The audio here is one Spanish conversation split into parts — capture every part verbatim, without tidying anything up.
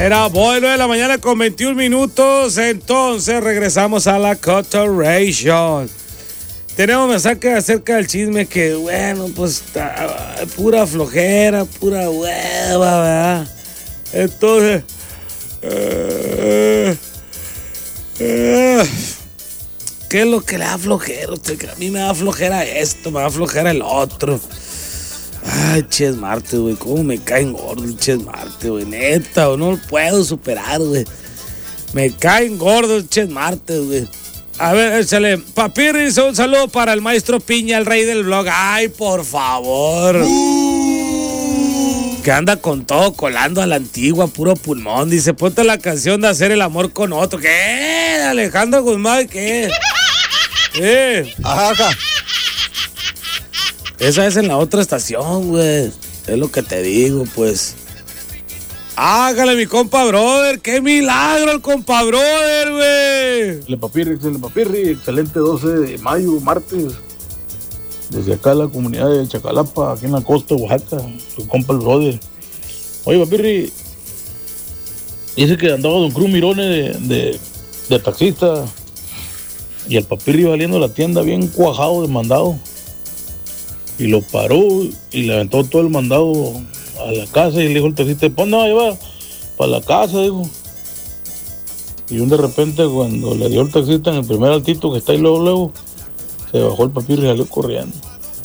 Era hoy nueve de la mañana con veintiún minutos. Entonces regresamos a la Cotorration. Tenemos mensaje acerca del chisme que, bueno, pues está, pura flojera, pura hueva, ¿verdad? Entonces, uh, uh, ¿qué es lo que le da flojera? A mí me da flojera esto, me da flojera el otro. Ay, Ches Marte, güey, cómo me caen gordos Ches Marte, güey, neta, güey, no lo puedo superar, güey. Me caen gordos Ches Marte, güey. A ver, échale. Papirri, un saludo para el maestro Piña, el rey del blog. Ay, por favor. Uh. Que anda con todo colando a la antigua, puro pulmón. Dice, ponte la canción de Hacer el amor con otro. ¿Qué? Alejandro Guzmán, ¿qué? ¿Qué? Ajá, ajá. Esa es en la otra estación, güey. Es lo que te digo, pues. Hágale, mi compa brother. ¡Qué milagro el compa brother, güey! Le papirri, excelente papirri. Excelente doce de mayo, martes. Desde acá la comunidad de Chacalapa, aquí en la costa de Oaxaca. Tu compa el brother. Oye, papirri. Dice que andaba Don Cruz Mirone de, de, de taxista. Y el papirri iba saliendo de la tienda bien cuajado de mandado. Y lo paró y le aventó todo el mandado a la casa y le dijo el taxista, pues no, ahí va, para la casa, dijo. Y un de repente cuando le dio el taxista en el primer altito que está ahí luego, luego, se bajó el papiro y salió corriendo.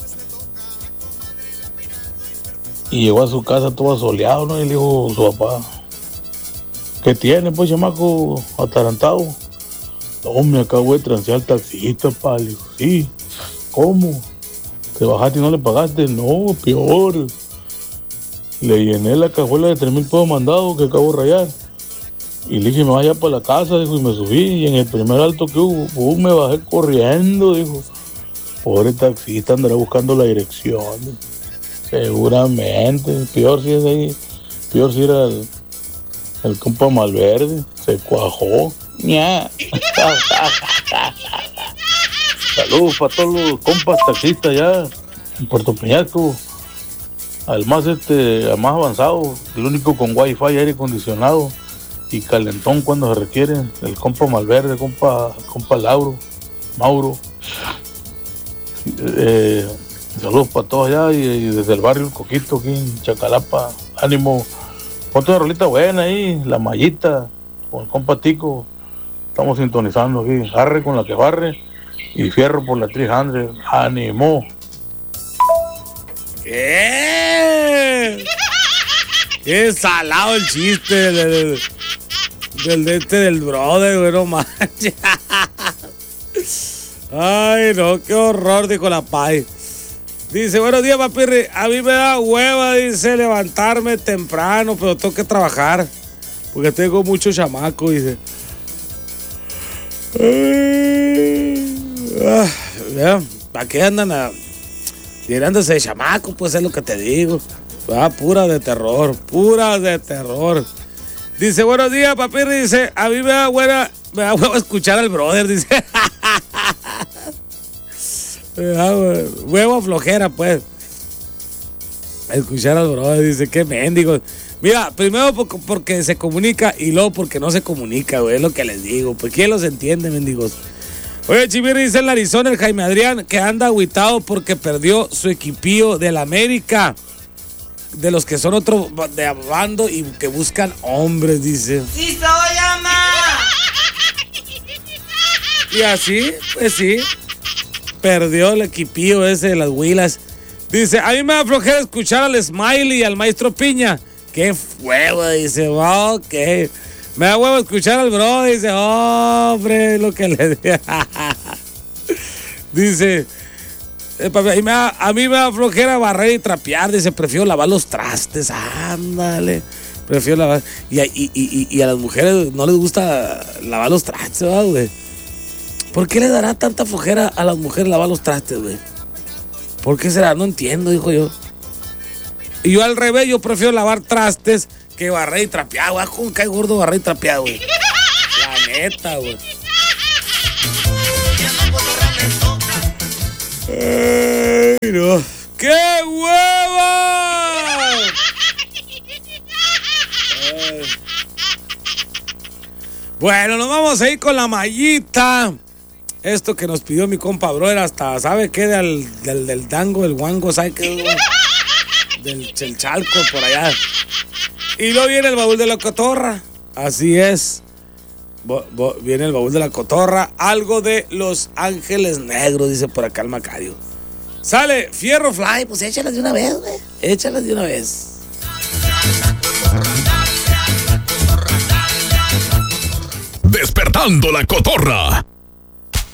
Y llegó a su casa todo asoleado, ¿no? Y le dijo su papá, ¿qué tiene, pues, chamaco, atarantado? No, me acabo de transear al taxista, pa. Le dijo, sí, ¿cómo? ¿Te bajaste y no le pagaste? No, peor. Le llené la cajuela de tres mil pesos mandado que acabo de rayar. Y le dije, me vaya para la casa, dijo, y me subí. Y en el primer alto que hubo, uh, me bajé corriendo, dijo. Pobre taxista, andará buscando la dirección. Seguramente. Peor si es ahí. Peor si era el, el compa Malverde. Se cuajó. ¡Ña! Saludos para todos los compas taxistas ya en Puerto Peñasco. Al más este, al más avanzado, el único con wifi, aire acondicionado y calentón cuando se requiere, el compa Malverde, compa, compa Lauro, Mauro. Eh, saludos para todos allá y, y desde el barrio El Coquito aquí en Chacalapa. Ánimo, ponte una rolita buena ahí, La Mallita, con el compa Tico. Estamos sintonizando aquí, arre con la que barre. Y fierro por la trescientos. ¡Ánimo! ¿Qué? ¡Qué salado el chiste del, del, de este del brother, güey! No manches. Ay, no, qué horror, dijo la Pai. Dice, buenos días, papirri. A mí me da hueva, dice, levantarme temprano, pero tengo que trabajar. Porque tengo mucho chamaco, dice. Ah, ¿para qué andan a tirándose de chamaco? Pues es lo que te digo. Ah, pura de terror, pura de terror. Dice, buenos días, papirri. Dice, a mí me da buena, me da huevo escuchar al brother, dice. Me da huevo flojera, pues. Escuchar al brother, dice, qué mendigo. Mira, primero porque se comunica y luego porque no se comunica, güey, es lo que les digo. Pues quién los entiende, mendigos. Oye, Chimirri, dice en la Arizona el Jaime Adrián que anda agüitado porque perdió su equipillo del América. De los que son otro de bando y que buscan hombres, dice. ¡Sí soy, ama! Y así, pues sí, perdió el equipillo ese de las huilas. Dice, a mí me da flojera escuchar al Smiley y al maestro Piña. ¡Qué huevo! Dice, ok. Me da huevo escuchar al bro. Dice, hombre, lo que le dice, a mí, da, a mí me da flojera barrer y trapear. Dice, prefiero lavar los trastes. Ándale. Prefiero lavar. Y, y, y, y a las mujeres no les gusta lavar los trastes, ¿verdad, güey? ¿Por qué le dará tanta flojera a las mujeres lavar los trastes, güey? ¿Por qué será? No entiendo, dijo yo. Y yo al revés, yo prefiero lavar trastes que barrer y trapear, güey. ¿Cómo cae gordo barrer y trapear, güey? La neta, güey. Ay, no. ¡Qué hueva! Ay. Bueno, nos vamos a ir con la mallita. Esto que nos pidió mi compa brother, hasta, ¿sabe qué? Del, del, del dango, el guango, ¿sabe qué? Del Chelchalco, por allá. Y luego viene el baúl de la cotorra. Así es. Bo, bo, viene el baúl de la cotorra. Algo de Los Ángeles Negros, dice por acá el Macario. Sale, Fierro Fly. Pues échalas de una vez, güey. Échalas de una vez. Despertando la cotorra.